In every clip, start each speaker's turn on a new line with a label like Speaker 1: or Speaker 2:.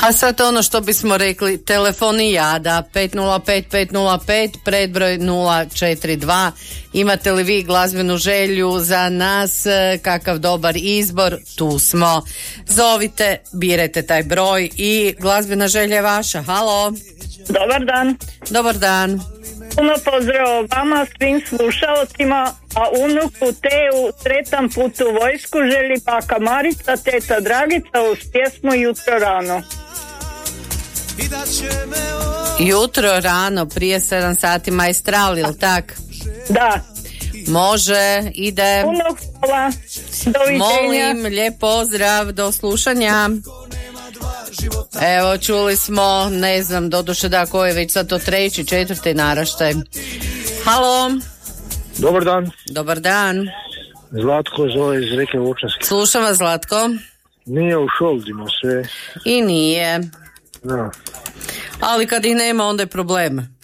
Speaker 1: A sad ono što bismo rekli, telefoni jada 505-505, predbroj 042. Imate li vi glazbenu želju za nas, kakav dobar izbor, tu smo. Zovite, birajte taj broj i glazbena želja je vaša. Halo.
Speaker 2: Dobar dan.
Speaker 1: Dobar dan.
Speaker 2: Puno pozdrav vama, svim slušalcima, a unuku Teju sretan put u vojsku želi baka Marica, teta Dragica uz pjesmu Jutro rano.
Speaker 1: Jutro rano, prije 7 sati Maestral, ili tak?
Speaker 2: Da.
Speaker 1: Može, ide.
Speaker 2: Puno hvala, doviđenja.
Speaker 1: Molim, lijep pozdrav, do slušanja. Evo, čuli smo, ne znam, doduše da ko je već sad to 3., 4. naraštaj. Halo.
Speaker 3: Dobar dan.
Speaker 1: Dobar dan.
Speaker 3: Zlatko zove iz Rijeke Voćanske.
Speaker 1: Slušam vas, Zlatko.
Speaker 3: Nije u šoldima sve.
Speaker 1: I nije.
Speaker 3: Da.
Speaker 1: Ali kad ih nema, onda je problem.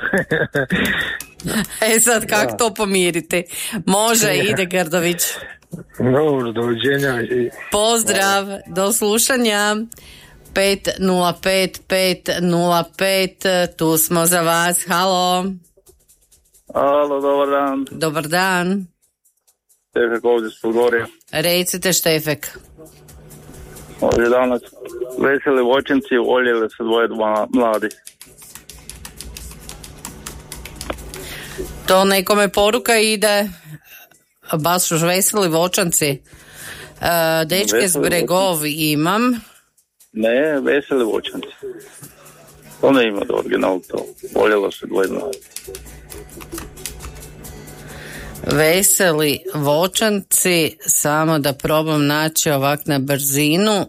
Speaker 1: Sad kako to pomiriti? Može, ide Grdović.
Speaker 3: Dobro, doviđenja.
Speaker 1: Pozdrav, do slušanja. 505-505, tu smo za vas. Halo.
Speaker 4: Halo, dobar dan.
Speaker 1: Dobar dan.
Speaker 4: Štefek ovdje s Podgorja.
Speaker 1: Recite, Štefek.
Speaker 4: Ovdje danas veseli voćenci, voljeli se dvoje mladi.
Speaker 1: To nekome poruka ide, baš už veseli voćanci. Dečke s Bregovi imam.
Speaker 4: Ne, veseli voćenci. To ne ima do original to. Voljelo se dvoje mladi.
Speaker 1: Veseli voćanci, samo da probam naći ovak na brzinu.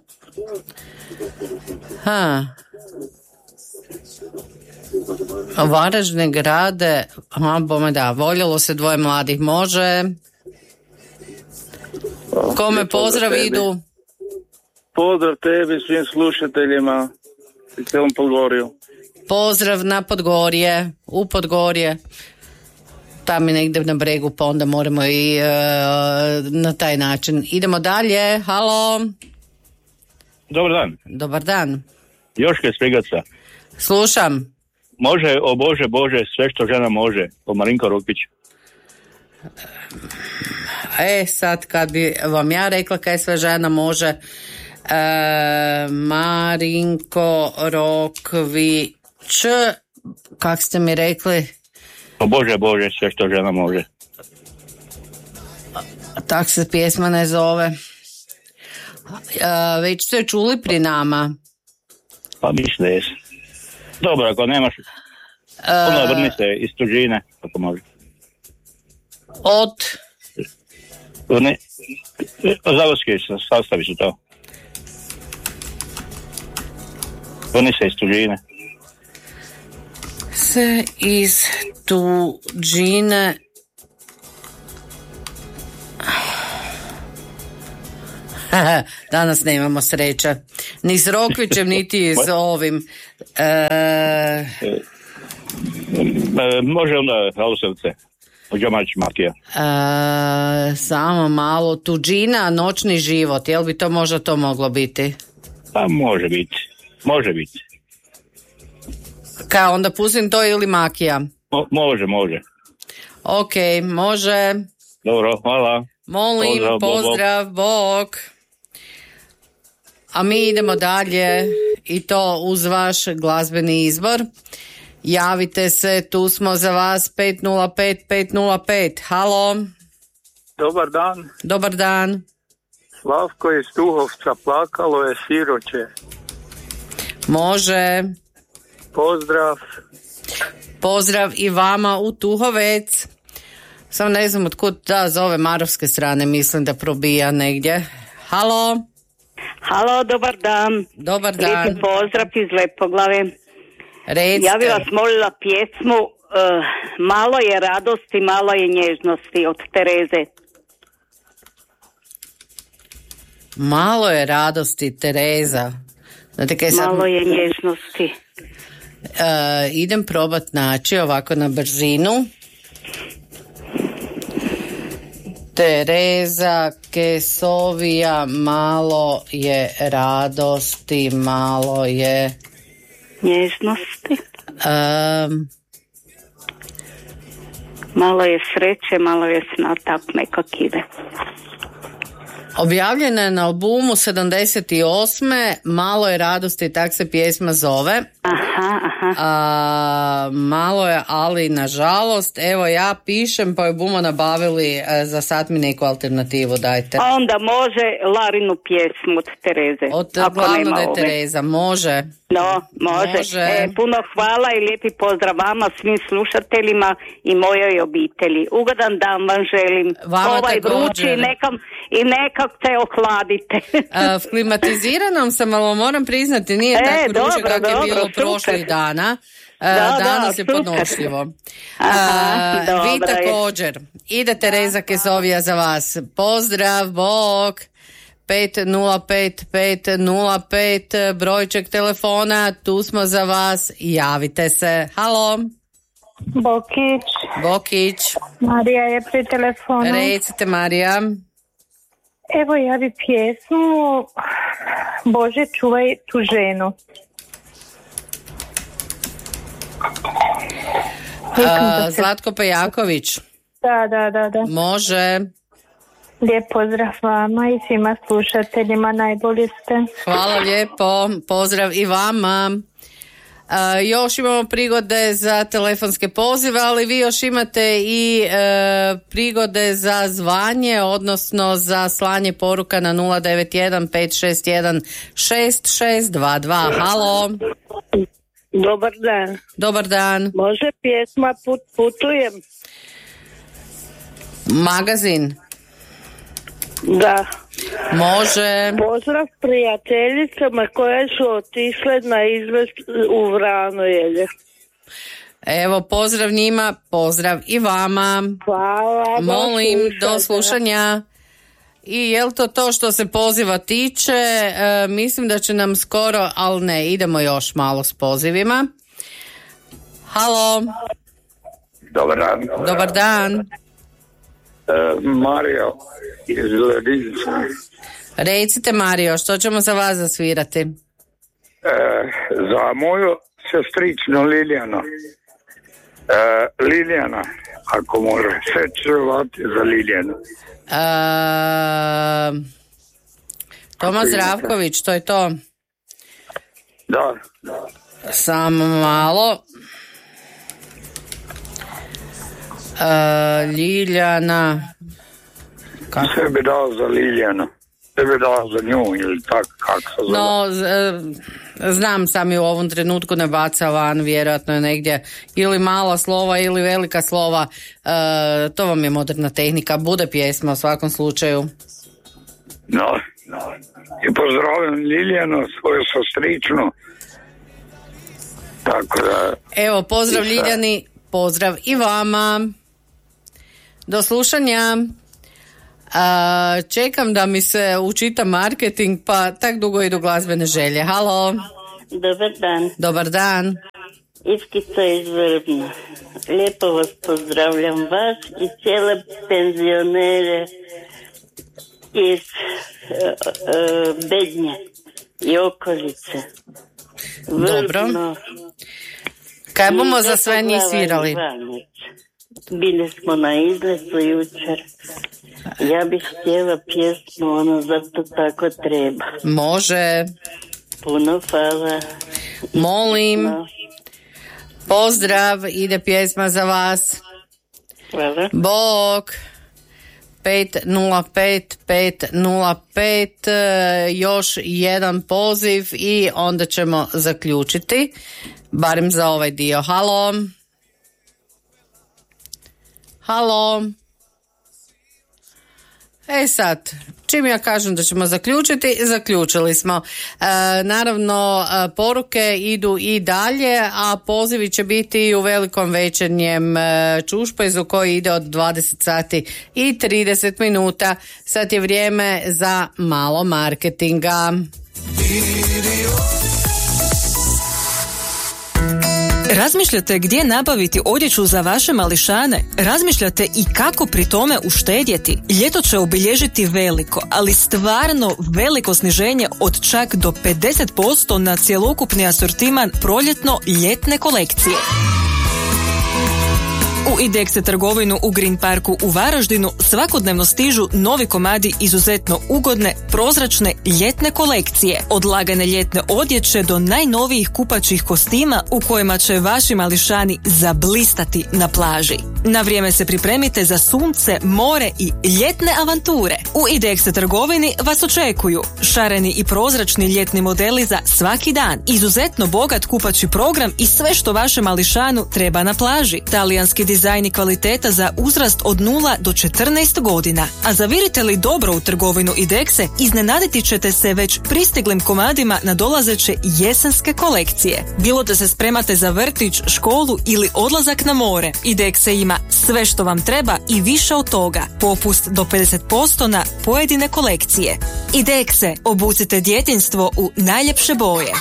Speaker 1: Varaždine grade, bome da, voljelo se dvoje mladih, može. Kome pozdrav idu?
Speaker 4: Pozdrav tebi, svim slušateljima i cijelom Podgorju.
Speaker 1: Pozdrav na Podgorje, u Podgorje. Tam je negdje na bregu, pa onda moramo i na taj način. Idemo dalje, halo.
Speaker 5: Dobar dan.
Speaker 1: Dobar dan.
Speaker 5: Joška iz Prigraca.
Speaker 1: Slušam.
Speaker 5: Može, o Bože, Bože, sve što žena može, o Marinko Rokvić.
Speaker 1: Sad kad bi vam ja rekla kaj sve žena može, Marinko Rokvić, kak ste mi rekli?
Speaker 5: O Bože, Bože, sve što žena može.
Speaker 1: Tak se pjesma ne zove. Već ste čuli pri nama?
Speaker 5: Pa mislim da jesi. Dobro, ako nemaš, onda vrni se iz tuđine, ako može.
Speaker 1: Od?
Speaker 5: Vrni, zavodski sastavi su to. Vrni se iz tuđine.
Speaker 1: Se iz tuđine. Danas nemamo sreće. Ni s Rokvićem, niti s ovim.
Speaker 5: Može onda Halusevce. Ođamač Makija.
Speaker 1: Samo malo. Tuđina, noćni život. Jel bi to možda to moglo biti?
Speaker 5: Pa može biti. Može biti.
Speaker 1: Kao onda pustim to ili Makija?
Speaker 5: Može.
Speaker 1: Ok, može.
Speaker 5: Dobro, hvala.
Speaker 1: Molim, pozdrav, bok. A mi idemo dalje i to uz vaš glazbeni izbor. Javite se, tu smo za vas 505-505. Halo.
Speaker 4: Dobar dan.
Speaker 1: Dobar dan.
Speaker 4: Slavko iz Tuhovca, plakalo je siroće.
Speaker 1: Može.
Speaker 4: Pozdrav.
Speaker 1: Pozdrav i vama u Tuhovec. Samo ne znam otkud za ove marovske strane, mislim da probija negdje. Halo.
Speaker 2: Halo, dobar dan.
Speaker 1: Dobar dan.
Speaker 2: Lijepi pozdrav iz Lepoglave.
Speaker 1: Recite.
Speaker 2: Ja bih vas molila pjesmu Malo je radosti, malo je nježnosti od Tereze.
Speaker 1: Malo je radosti, Tereza. Znate kaj sad...
Speaker 2: Malo je nježnosti.
Speaker 1: Idem probat naći ovako na brzinu. Tereza Kesovija, malo je radosti, malo je
Speaker 6: nježnosti, malo je sreće, malo je sna, tak nekak ide.
Speaker 1: Objavljena je na albumu 78. Malo je radosti, tak se pjesma zove. Malo je, ali nažalost, evo ja pišem pa je bumo nabavili, za sad mi neku alternativu dajte.
Speaker 6: A onda može Larinu pjesmu od Tereze.
Speaker 1: Glavno da je Tereza, može.
Speaker 6: No, može. Puno hvala i lijepi pozdrav vama, svim slušateljima i mojoj obitelji. Ugodan dan vam želim.
Speaker 1: Vama
Speaker 6: vrući i nekak se ohladite.
Speaker 1: V klimatiziranom sam, ali moram priznati, nije tako vruće kako je bilo prošlih dana. Danas je podnošljivo. Vi također. Ide Tereza Kesovija za vas. Pozdrav, bok. 505 brojček telefona, tu smo za vas, javite se. Halo. Bokić.
Speaker 7: Marija je pri telefonu.
Speaker 1: Recite, Marija.
Speaker 7: Evo ja bi pjesmu Bože čuvaj tu ženu.
Speaker 1: Zlatko Pejaković.
Speaker 7: Da.
Speaker 1: Može.
Speaker 7: Lijep pozdrav vama i svima slušateljima, najbolji ste.
Speaker 1: Hvala lijepo, pozdrav i vama. Još imamo prigode za telefonske pozive, ali vi još imate i prigode za zvanje, odnosno za slanje poruka na 091 561 6622. Halo.
Speaker 8: Dobar dan.
Speaker 1: Može
Speaker 8: pjesma Putujem?
Speaker 1: Magazin.
Speaker 8: Da.
Speaker 1: Može.
Speaker 8: Pozdrav prijateljicama koje su otišle na izlet u Vranojelje.
Speaker 1: Evo, pozdrav njima, pozdrav i vama.
Speaker 8: Hvala.
Speaker 1: Molim, do slušanja. I je li to što se poziva tiče? Mislim da će nam skoro, ali ne, idemo još malo s pozivima. Halo. Dobar dan.
Speaker 9: Mario iz Ledizice.
Speaker 1: Recite, Mario, što ćemo za vas zasvirati?
Speaker 9: Za moju sestričnu Lilijanu. Lilijana, ako može. Sve čuvati za Lilijanu.
Speaker 1: Toma Zdravković, to je to?
Speaker 9: Da.
Speaker 1: Samo malo. Liljana.
Speaker 9: Sve bi dao za Liljanu. Sve bi dao za nju ili tako, kako se zove.
Speaker 1: No, znam, sam je u ovom trenutku ne baca van, vjerojatno je negdje ili mala slova ili velika slova. To vam je moderna tehnika, bude pjesma u svakom slučaju.
Speaker 9: No. I pozdravljam Liljanu, svoju sestričnu. Tako da...
Speaker 1: Evo, pozdrav Liljani, pozdrav i vama. Do slušanja. Čekam da mi se učita marketing, pa tak dugo idu glazbene želje. Halo. Dobar dan.
Speaker 10: Iskica iz Vrbna. Lijepo vas pozdravljam, vas i cijele penzionere iz Bednje i okolice.
Speaker 1: Dobro. Kaj bomo za sve njih svirali?
Speaker 10: Bili smo na izletu jučer. Ja bih htjela pjesmu, ono zato tako treba.
Speaker 1: Može.
Speaker 10: Puno hvala.
Speaker 1: Molim. Pozdrav, ide pjesma za vas.
Speaker 10: Hvala.
Speaker 1: Bog. 505 još jedan poziv i onda ćemo zaključiti. Barem za ovaj dio. Halo. Sad, čim ja kažem da ćemo zaključiti, zaključili smo. Naravno, poruke idu i dalje, a pozivi će biti u velikom večernjem čušpezu koji ide od 20 sati i 30 minuta. Sad je vrijeme za malo marketinga.
Speaker 11: Razmišljate gdje nabaviti odjeću za vaše mališane? Razmišljate i kako pri tome uštedjeti? Ljeto će obilježiti veliko, ali stvarno veliko sniženje od čak do 50% na cjelokupni asortiman proljetno-ljetne kolekcije. U Idexe trgovinu u Green Parku u Varaždinu svakodnevno stižu novi komadi izuzetno ugodne, prozračne ljetne kolekcije. Od lagane ljetne odjeće do najnovijih kupaćih kostima u kojima će vaši mališani zablistati na plaži. Na vrijeme se pripremite za sunce, more i ljetne avanture. U Idexe trgovini vas očekuju šareni i prozračni ljetni modeli za svaki dan, izuzetno bogat kupaći program i sve što vašem mališanu treba na plaži. Talijanski dizajn i kvaliteta za uzrast od 0 do 14 godina. A zavirite li dobro u trgovinu Idexe, iznenaditi ćete se već pristiglim komadima na dolazeće jesenske kolekcije. Bilo da se spremate za vrtić, školu ili odlazak na more, Idexe ima sve što vam treba i više od toga. Popust do 50% na pojedine kolekcije. Idexe, obucite djetinjstvo u najljepše boje.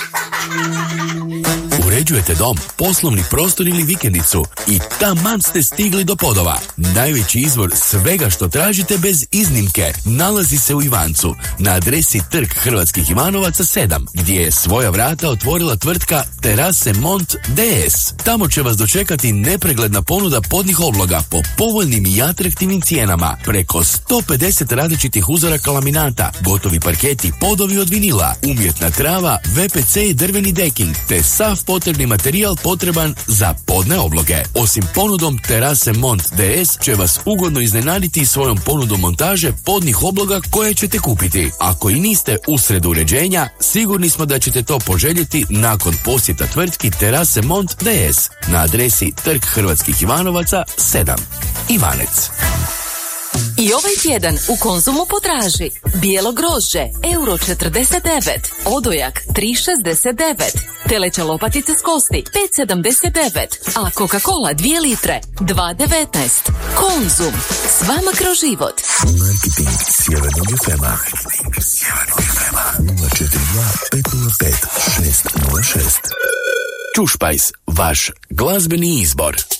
Speaker 12: Uređujete dom, poslovni prostor ili vikendicu i taman ste stigli do Podova. Najveći izvor svega što tražite bez iznimke nalazi se u Ivancu na adresi Trg Hrvatskih Ivanovaca 7, gdje je svoja vrata otvorila tvrtka Terase Mont DS. Tamo će vas dočekati nepregledna ponuda podnih obloga po povoljnim i atraktivnim cijenama, preko 150 različitih uzoraka laminata, gotovi parketi, podovi od vinila, umjetna trava, VPC i drveni deking, te sav potrebni materijal potreban za podne obloge. Osim ponudom Terase Mont DS će vas ugodno iznenaditi svojom ponudom montaže podnih obloga koje ćete kupiti. Ako i niste usred uređenja, sigurni smo da ćete to poželjeti nakon posjeta tvrtki Terase Mont DS na adresi Trg Hrvatskih Ivanovaca 7. Ivanec.
Speaker 13: I ovaj tjedan u Konzumu potraži bijelo grožđe €49, odojak €3,69, teleća lopatice s kosti €5,79, a Coca-Cola 2 litre €2,19. Konzum, s vama kroz život.
Speaker 12: Marketing Sjevernog FM-a 042 505 606. Čušpajs, vaš glazbeni izbor.